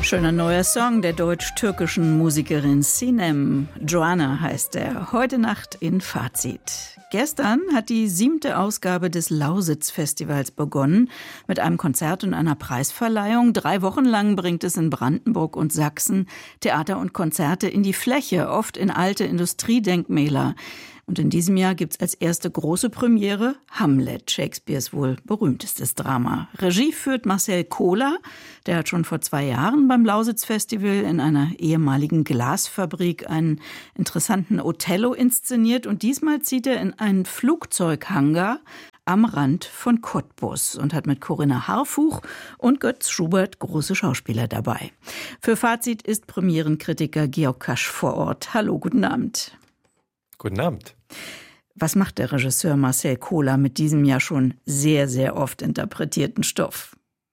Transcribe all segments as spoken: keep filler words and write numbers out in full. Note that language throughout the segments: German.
Schöner neuer Song der deutsch-türkischen Musikerin Sinem. Joanna heißt er. Heute Nacht in Fazit. Gestern hat die siebte Ausgabe des Lausitz-Festivals begonnen mit einem Konzert und einer Preisverleihung. Drei Wochen lang bringt es in Brandenburg und Sachsen Theater und Konzerte in die Fläche, oft in alte Industriedenkmäler. Und in diesem Jahr gibt's als erste große Premiere Hamlet, Shakespeares wohl berühmtestes Drama. Regie führt Marcel Kohler, der hat schon vor zwei Jahren beim Lausitz-Festival in einer ehemaligen Glasfabrik einen interessanten Othello inszeniert. Und diesmal zieht er in einen Flugzeughangar am Rand von Cottbus und hat mit Corinna Harfuch und Götz Schubert große Schauspieler dabei. Für Fazit ist Premierenkritiker Georg Kasch vor Ort. Hallo, guten Abend. Guten Abend. Was macht der Regisseur Marcel Kohler mit diesem ja schon sehr, sehr oft interpretierten Stoff?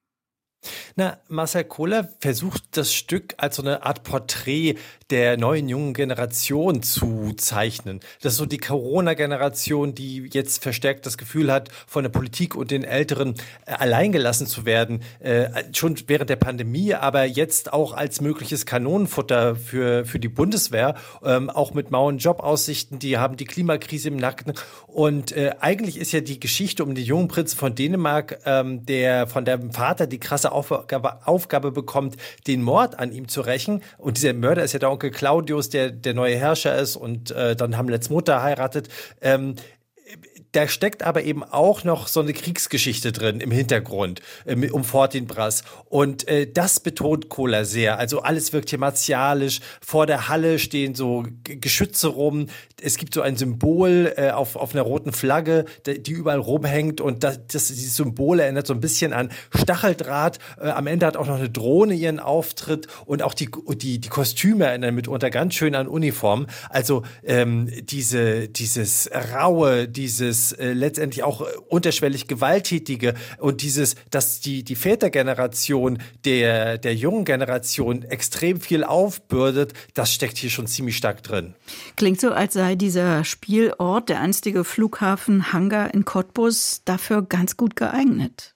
Na, Marcel Kohler versucht das Stück als so eine Art Porträt der neuen jungen Generation zu zeichnen. Das ist so die Corona-Generation, die jetzt verstärkt das Gefühl hat, von der Politik und den Älteren äh, alleingelassen zu werden. Äh, schon während der Pandemie, aber jetzt auch als mögliches Kanonenfutter für, für die Bundeswehr. Ähm, auch mit mauen Jobaussichten, die haben die Klimakrise im Nacken. Und äh, eigentlich ist ja die Geschichte um den jungen Prinzen von Dänemark, ähm, der von dem Vater die krasse Aufgabe, Aufgabe bekommt, den Mord an ihm zu rächen. Und dieser Mörder ist ja der Onkel Claudius, der der neue Herrscher ist und äh, dann Hamlets Mutter heiratet. Ähm, Da steckt aber eben auch noch so eine Kriegsgeschichte drin im Hintergrund äh, um Fortinbras. Und äh, das betont Kohler sehr. Also alles wirkt hier martialisch. Vor der Halle stehen so G- Geschütze rum. Es gibt so ein Symbol äh, auf, auf einer roten Flagge, die, die überall rumhängt. Und das, das, dieses Symbol erinnert so ein bisschen an Stacheldraht. Äh, am Ende hat auch noch eine Drohne ihren Auftritt. Und auch die, die, die Kostüme erinnern mitunter ganz schön an Uniformen. Also ähm, diese, dieses Raue, dieses äh, letztendlich auch äh, unterschwellig Gewalttätige und dieses, dass die, die Vätergeneration der, der jungen Generation extrem viel aufbürdet, das steckt hier schon ziemlich stark drin. Klingt so, als sei dieser Spielort, der einstige Flughafen Hangar in Cottbus, dafür ganz gut geeignet.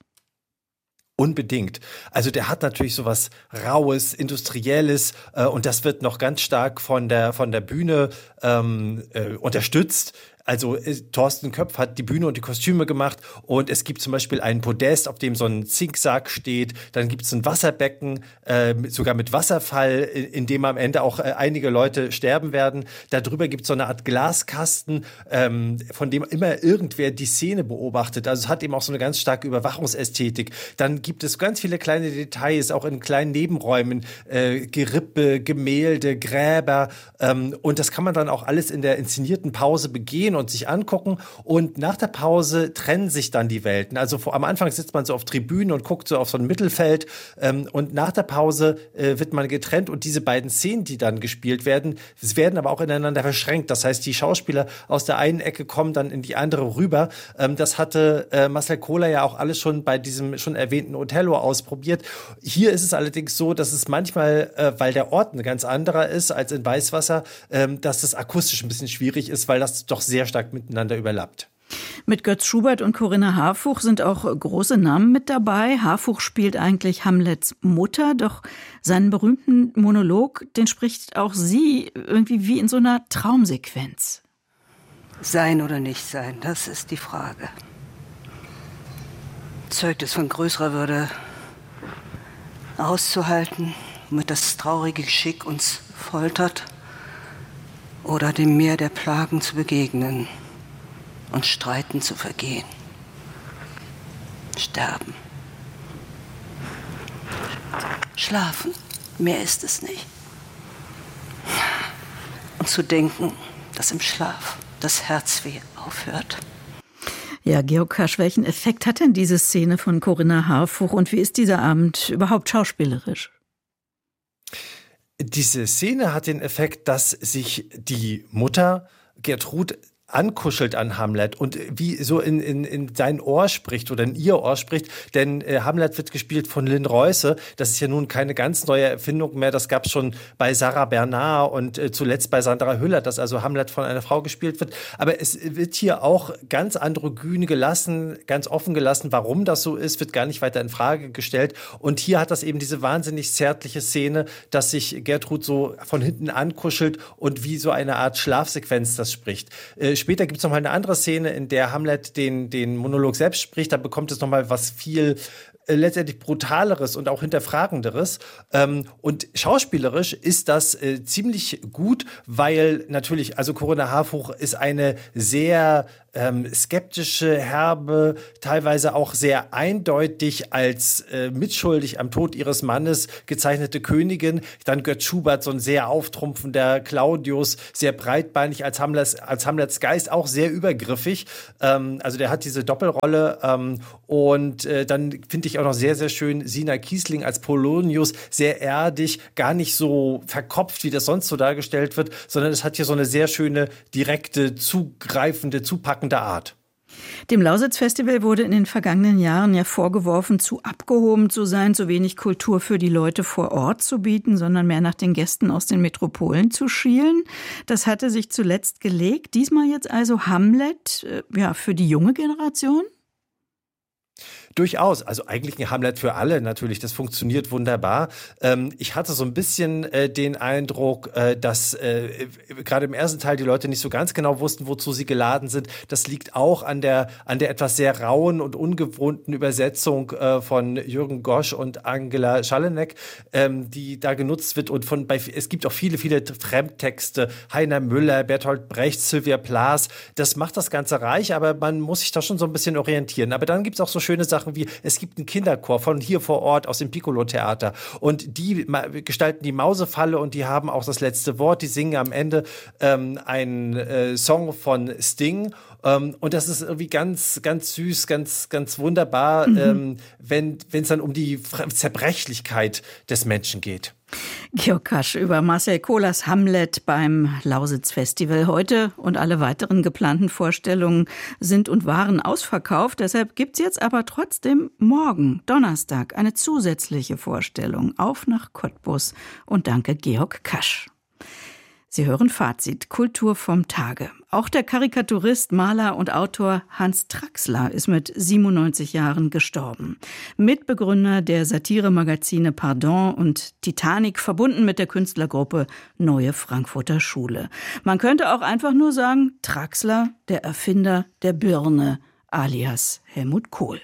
Unbedingt. Also der hat natürlich sowas Raues, Industrielles äh, und das wird noch ganz stark von der von der Bühne ähm, äh, unterstützt. Also äh, Thorsten Köpf hat die Bühne und die Kostüme gemacht und es gibt zum Beispiel einen Podest, auf dem so ein Zinksack steht. Dann gibt es ein Wasserbecken, äh, sogar mit Wasserfall, in, in dem am Ende auch äh, einige Leute sterben werden. Darüber gibt es so eine Art Glaskasten, ähm, von dem immer irgendwer die Szene beobachtet. Also es hat eben auch so eine ganz starke Überwachungsästhetik. Dann gibt es ganz viele kleine Details, auch in kleinen Nebenräumen, äh, Gerippe, Gemälde, Gräber. Ähm, und das kann man dann auch alles in der inszenierten Pause begehen und sich angucken. Und nach der Pause trennen sich dann die Welten. Also vor, am Anfang sitzt man so auf Tribünen und guckt so auf so ein Mittelfeld. Ähm, und nach der Pause äh, wird man getrennt. Und diese beiden Szenen, die dann gespielt werden, werden aber auch ineinander verschränkt. Das heißt, die Schauspieler aus der einen Ecke kommen dann in die andere rüber. Ähm, das hatte äh, Marcel Kohler ja auch alles schon bei diesem schon erwähnten Othello ausprobiert. Hier ist es allerdings so, dass es manchmal, äh, weil der Ort ein ganz anderer ist als in Weißwasser, ähm, dass es akustisch ein bisschen schwierig ist, weil das doch sehr stark miteinander überlappt. Mit Götz Schubert und Corinna Harfuch sind auch große Namen mit dabei. Harfuch spielt eigentlich Hamlets Mutter, doch seinen berühmten Monolog, den spricht auch sie irgendwie wie in so einer Traumsequenz. Sein oder nicht sein, das ist die Frage. Zeugt es von größerer Würde, auszuhalten, womit das traurige Geschick uns foltert, oder dem Meer der Plagen zu begegnen und streiten zu vergehen. Sterben. Schlafen, mehr ist es nicht. Und zu denken, dass im Schlaf das Herzweh aufhört. Ja, Georg Kasch, welchen Effekt hat denn diese Szene von Corinna Harfuch und wie ist dieser Abend überhaupt schauspielerisch? Diese Szene hat den Effekt, dass sich die Mutter Gertrud ankuschelt an Hamlet und wie so in, in, in sein Ohr spricht oder in ihr Ohr spricht. Denn äh, Hamlet wird gespielt von Lynn Reuse. Das ist ja nun keine ganz neue Erfindung mehr. Das gab es schon bei Sarah Bernard und äh, zuletzt bei Sandra Hüller, dass also Hamlet von einer Frau gespielt wird. Aber es wird hier auch ganz androgyn gelassen, ganz offen gelassen. Warum das so ist, wird gar nicht weiter in Frage gestellt. Und hier hat das eben diese wahnsinnig zärtliche Szene, dass sich Gertrud so von hinten ankuschelt und wie so eine Art Schlafsequenz das spricht. Äh, Später gibt es noch mal eine andere Szene, in der Hamlet den, den Monolog selbst spricht. Da bekommt es noch mal was viel äh, letztendlich Brutaleres und auch Hinterfragenderes. Ähm, und schauspielerisch ist das äh, ziemlich gut, weil natürlich, also Corinna Harfouch ist eine sehr ähm, skeptische, herbe, teilweise auch sehr eindeutig als äh, mitschuldig am Tod ihres Mannes gezeichnete Königin. Dann Götz Schubert, so ein sehr auftrumpfender Claudius, sehr breitbeinig als Hamlets, als Hamlets Geist, auch sehr übergriffig. Ähm, also der hat diese Doppelrolle. Ähm, und äh, dann finde ich auch noch sehr, sehr schön Sina Kiesling als Polonius, sehr erdig, gar nicht so verkopft, wie das sonst so dargestellt wird, sondern es hat hier so eine sehr schöne, direkte, zugreifende, zupackende Art. Dem Lausitz-Festival wurde in den vergangenen Jahren ja vorgeworfen, zu abgehoben zu sein, zu wenig Kultur für die Leute vor Ort zu bieten, sondern mehr nach den Gästen aus den Metropolen zu schielen. Das hatte sich zuletzt gelegt. Diesmal jetzt also Hamlet, äh, ja, für die junge Generation? Durchaus, also eigentlich ein Hamlet für alle natürlich, das funktioniert wunderbar. Ähm, ich hatte so ein bisschen äh, den Eindruck, äh, dass äh, gerade im ersten Teil die Leute nicht so ganz genau wussten, wozu sie geladen sind. Das liegt auch an der an der etwas sehr rauen und ungewohnten Übersetzung äh, von Jürgen Gosch und Angela Schaleneck, ähm, die da genutzt wird. Und von bei es gibt auch viele, viele Fremdtexte, Heiner Müller, Bertolt Brecht, Sylvia Plath. Das macht das Ganze reich, aber man muss sich da schon so ein bisschen orientieren. Aber dann gibt es auch so schöne Sachen wie, es gibt einen Kinderchor von hier vor Ort aus dem Piccolo-Theater und die gestalten die Mausefalle und die haben auch das letzte Wort, die singen am Ende ähm, einen äh, Song von Sting ähm, und das ist irgendwie ganz, ganz süß, ganz, ganz wunderbar, mhm. ähm, wenn es dann um die Zerbrechlichkeit des Menschen geht. Georg Kasch über Marcel Kohlers Hamlet beim Lausitz-Festival. Heute und alle weiteren geplanten Vorstellungen sind und waren ausverkauft. Deshalb gibt's jetzt aber trotzdem morgen, Donnerstag, eine zusätzliche Vorstellung. Auf nach Cottbus und danke Georg Kasch. Sie hören Fazit, Kultur vom Tage. Auch der Karikaturist, Maler und Autor Hans Traxler ist mit siebenundneunzig Jahren gestorben. Mitbegründer der Satiremagazine Pardon und Titanic, verbunden mit der Künstlergruppe Neue Frankfurter Schule. Man könnte auch einfach nur sagen, Traxler, der Erfinder der Birne, alias Helmut Kohl.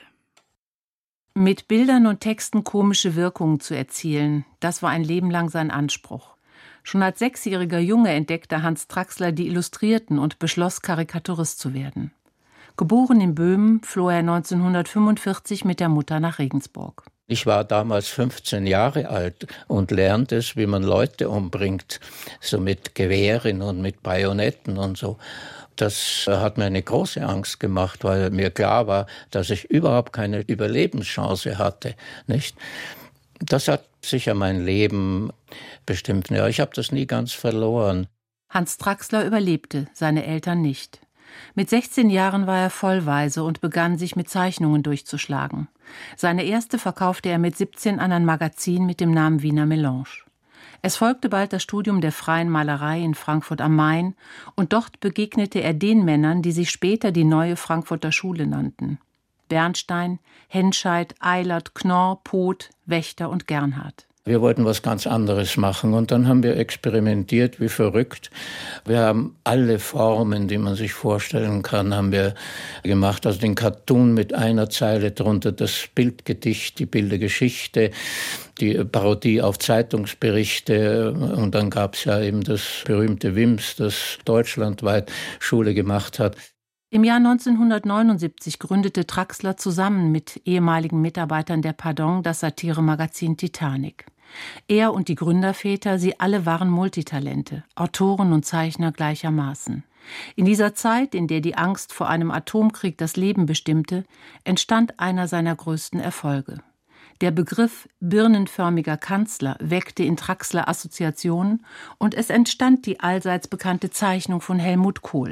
Mit Bildern und Texten komische Wirkungen zu erzielen, das war ein Leben lang sein Anspruch. Schon als sechsjähriger Junge entdeckte Hans Traxler die Illustrierten und beschloss, Karikaturist zu werden. Geboren in Böhmen, floh er neunzehnhundertfünfundvierzig mit der Mutter nach Regensburg. Ich war damals fünfzehn Jahre alt und lernte es, wie man Leute umbringt, so mit Gewehren und mit Bajonetten und so. Das hat mir eine große Angst gemacht, weil mir klar war, dass ich überhaupt keine Überlebenschance hatte, nicht? Das hat sicher mein Leben bestimmt. Ja, ich habe das nie ganz verloren. Hans Traxler überlebte, seine Eltern nicht. Mit sechzehn Jahren war er vollweise und begann, sich mit Zeichnungen durchzuschlagen. Seine erste verkaufte er mit siebzehn an ein Magazin mit dem Namen Wiener Melange. Es folgte bald das Studium der freien Malerei in Frankfurt am Main und dort begegnete er den Männern, die sich später die Neue Frankfurter Schule nannten. Bernstein, Henscheid, Eilert, Knorr, Poth, Wächter und Gernhardt. Wir wollten was ganz anderes machen und dann haben wir experimentiert wie verrückt. Wir haben alle Formen, die man sich vorstellen kann, haben wir gemacht. Also den Cartoon mit einer Zeile drunter, das Bildgedicht, die Bildergeschichte, die Parodie auf Zeitungsberichte und dann gab es ja eben das berühmte Wims, das deutschlandweit Schule gemacht hat. Im Jahr neunzehnhundertneunundsiebzig gründete Traxler zusammen mit ehemaligen Mitarbeitern der Pardon das Satiremagazin Titanic. Er und die Gründerväter, sie alle waren Multitalente, Autoren und Zeichner gleichermaßen. In dieser Zeit, in der die Angst vor einem Atomkrieg das Leben bestimmte, entstand einer seiner größten Erfolge. Der Begriff birnenförmiger Kanzler weckte in Traxler Assoziationen und es entstand die allseits bekannte Zeichnung von Helmut Kohl.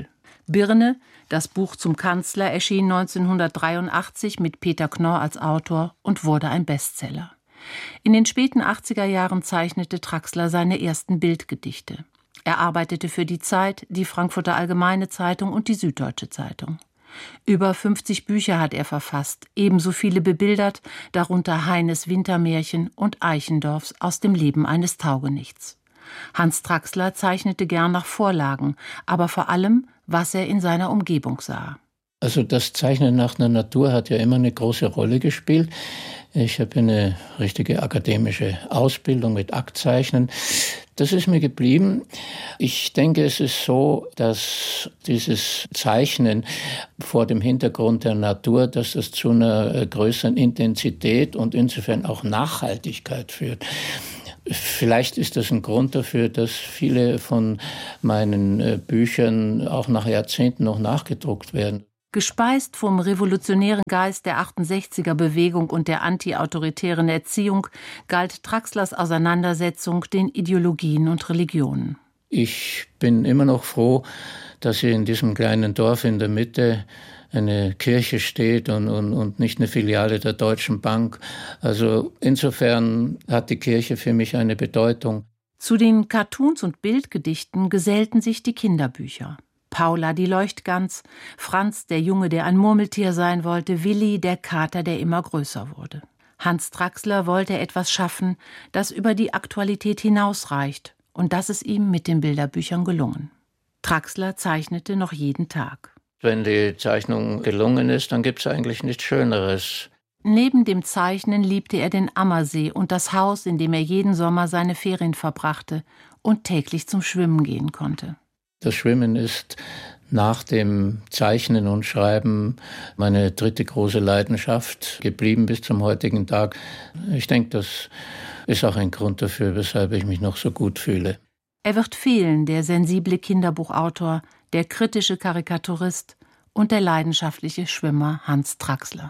Birne, das Buch zum Kanzler, erschien neunzehnhundertdreiundachtzig mit Peter Knorr als Autor und wurde ein Bestseller. In den späten achtziger Jahren zeichnete Traxler seine ersten Bildgedichte. Er arbeitete für die Zeit, die Frankfurter Allgemeine Zeitung und die Süddeutsche Zeitung. Über fünfzig Bücher hat er verfasst, ebenso viele bebildert, darunter Heines Wintermärchen und Eichendorffs Aus dem Leben eines Taugenichts. Hans Traxler zeichnete gern nach Vorlagen, aber vor allem, was er in seiner Umgebung sah. Also das Zeichnen nach der Natur hat ja immer eine große Rolle gespielt. Ich habe eine richtige akademische Ausbildung mit Aktzeichnen. Das ist mir geblieben. Ich denke, es ist so, dass dieses Zeichnen vor dem Hintergrund der Natur, dass das zu einer größeren Intensität und insofern auch Nachhaltigkeit führt. Vielleicht ist das ein Grund dafür, dass viele von meinen Büchern auch nach Jahrzehnten noch nachgedruckt werden. Gespeist vom revolutionären Geist der achtundsechziger-Bewegung und der antiautoritären Erziehung galt Traxlers Auseinandersetzung den Ideologien und Religionen. Ich bin immer noch froh, dass hier in diesem kleinen Dorf in der Mitte eine Kirche steht und, und, und nicht eine Filiale der Deutschen Bank. Also insofern hat die Kirche für mich eine Bedeutung. Zu den Cartoons und Bildgedichten gesellten sich die Kinderbücher. Paula, die Leuchtgans, Franz, der Junge, der ein Murmeltier sein wollte, Willi, der Kater, der immer größer wurde. Hans Traxler wollte etwas schaffen, das über die Aktualität hinausreicht, und das ist ihm mit den Bilderbüchern gelungen. Traxler zeichnete noch jeden Tag. Wenn die Zeichnung gelungen ist, dann gibt es eigentlich nichts Schöneres. Neben dem Zeichnen liebte er den Ammersee und das Haus, in dem er jeden Sommer seine Ferien verbrachte und täglich zum Schwimmen gehen konnte. Das Schwimmen ist nach dem Zeichnen und Schreiben meine dritte große Leidenschaft geblieben bis zum heutigen Tag. Ich denke, das ist auch ein Grund dafür, weshalb ich mich noch so gut fühle. Er wird fehlen, der sensible Kinderbuchautor, der kritische Karikaturist und der leidenschaftliche Schwimmer Hans Traxler.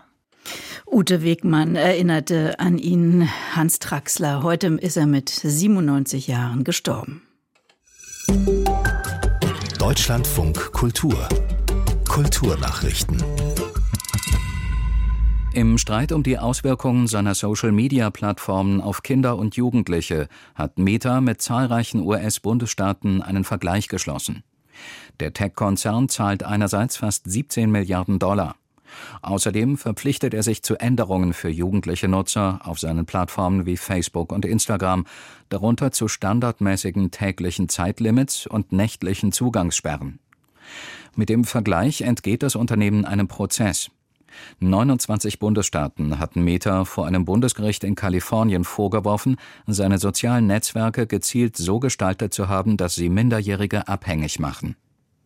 Ute Wegmann erinnerte an ihn, Hans Traxler. Heute ist er mit siebenundneunzig Jahren gestorben. Deutschlandfunk Kultur. Kulturnachrichten. Im Streit um die Auswirkungen seiner Social-Media-Plattformen auf Kinder und Jugendliche hat Meta mit zahlreichen U S-Bundesstaaten einen Vergleich geschlossen. Der Tech-Konzern zahlt einerseits fast siebzehn Milliarden Dollar. Außerdem verpflichtet er sich zu Änderungen für jugendliche Nutzer auf seinen Plattformen wie Facebook und Instagram, darunter zu standardmäßigen täglichen Zeitlimits und nächtlichen Zugangssperren. Mit dem Vergleich entgeht das Unternehmen einem Prozess. neunundzwanzig Bundesstaaten hatten Meta vor einem Bundesgericht in Kalifornien vorgeworfen, seine sozialen Netzwerke gezielt so gestaltet zu haben, dass sie Minderjährige abhängig machen.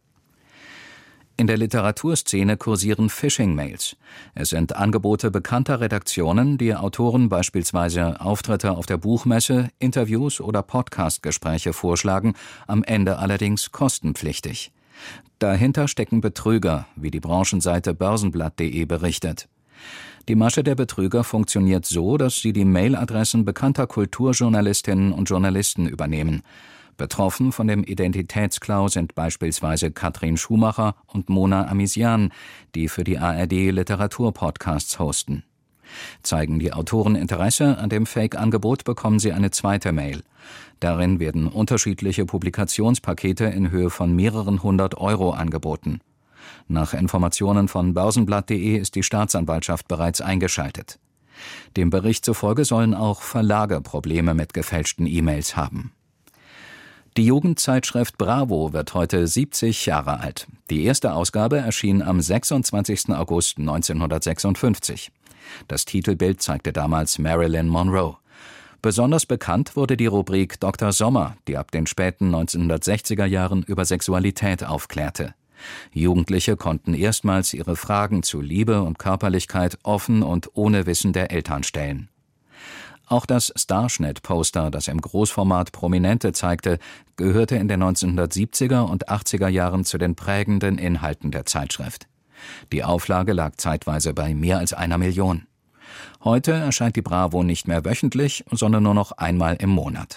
In der Literaturszene kursieren Phishing-Mails. Es sind Angebote bekannter Redaktionen, die Autoren beispielsweise Auftritte auf der Buchmesse, Interviews oder Podcastgespräche vorschlagen, am Ende allerdings kostenpflichtig. Dahinter stecken Betrüger, wie die Branchenseite börsenblatt punkt de berichtet. Die Masche der Betrüger funktioniert so, dass sie die Mailadressen bekannter Kulturjournalistinnen und Journalisten übernehmen. Betroffen von dem Identitätsklau sind beispielsweise Katrin Schumacher und Mona Amisian, die für die A R D Literaturpodcasts hosten. Zeigen die Autoren Interesse an dem Fake-Angebot, bekommen sie eine zweite Mail. Darin werden unterschiedliche Publikationspakete in Höhe von mehreren hundert Euro angeboten. Nach Informationen von börsenblatt punkt de ist die Staatsanwaltschaft bereits eingeschaltet. Dem Bericht zufolge sollen auch Verlage Probleme mit gefälschten E-Mails haben. Die Jugendzeitschrift Bravo wird heute siebzig Jahre alt. Die erste Ausgabe erschien am sechsundzwanzigsten August neunzehnhundertsechsundfünfzig. Das Titelbild zeigte damals Marilyn Monroe. Besonders bekannt wurde die Rubrik Doktor Sommer, die ab den späten neunzehnhundertsechziger Jahren über Sexualität aufklärte. Jugendliche konnten erstmals ihre Fragen zu Liebe und Körperlichkeit offen und ohne Wissen der Eltern stellen. Auch das Starschnitt-Poster, das im Großformat Prominente zeigte, gehörte in den neunzehnhundertsiebziger und achtziger Jahren zu den prägenden Inhalten der Zeitschrift. Die Auflage lag zeitweise bei mehr als einer Million. Heute erscheint die Bravo nicht mehr wöchentlich, sondern nur noch einmal im Monat.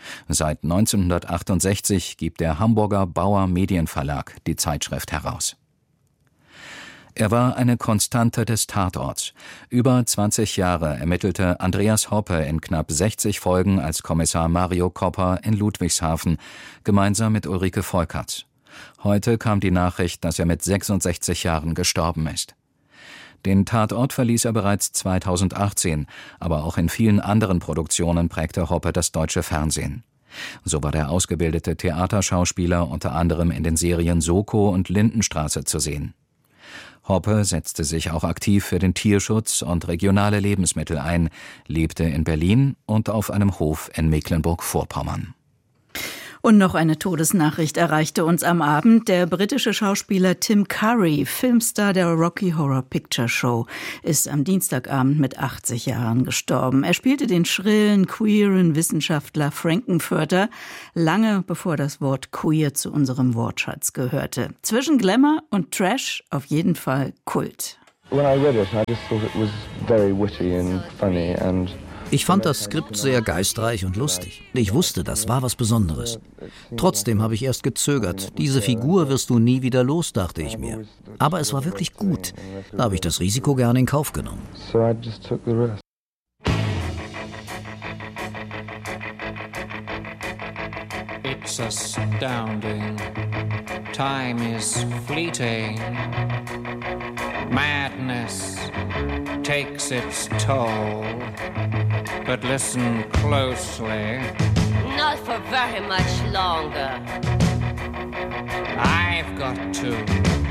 Seit neunzehnhundertachtundsechzig gibt der Hamburger Bauer Medienverlag die Zeitschrift heraus. Er war eine Konstante des Tatorts. Über zwanzig Jahre ermittelte Andreas Hoppe in knapp sechzig Folgen als Kommissar Mario Kopper in Ludwigshafen, gemeinsam mit Ulrike Volkerts. Heute kam die Nachricht, dass er mit sechsundsechzig Jahren gestorben ist. Den Tatort verließ er bereits zweitausendachtzehn, aber auch in vielen anderen Produktionen prägte Hoppe das deutsche Fernsehen. So war der ausgebildete Theaterschauspieler unter anderem in den Serien Soko und Lindenstraße zu sehen. Hoppe setzte sich auch aktiv für den Tierschutz und regionale Lebensmittel ein, lebte in Berlin und auf einem Hof in Mecklenburg-Vorpommern. Und noch eine Todesnachricht erreichte uns am Abend. Der britische Schauspieler Tim Curry, Filmstar der Rocky Horror Picture Show, ist am Dienstagabend mit achtzig Jahren gestorben. Er spielte den schrillen, queeren Wissenschaftler Frankenfurter, lange bevor das Wort queer zu unserem Wortschatz gehörte. Zwischen Glamour und Trash auf jeden Fall Kult. When I read it, I just thought it was very witty and funny and Ich fand das Skript sehr geistreich und lustig. Ich wusste, das war was Besonderes. Trotzdem habe ich erst gezögert. Diese Figur wirst du nie wieder los, dachte ich mir. Aber es war wirklich gut. Da habe ich das Risiko gerne in Kauf genommen. so I just took the risk. It's astounding. Time is fleeting. Madness takes its toll. But listen closely. Not for very much longer. I've got to